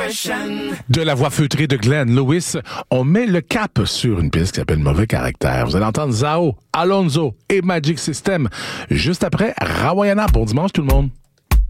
De la voix feutrée de Glenn Lewis, on met le cap sur une pièce qui s'appelle Mauvais Caractère. Vous allez entendre Zao, Alonso et Magic System juste après Rawayana. Bon dimanche tout le monde.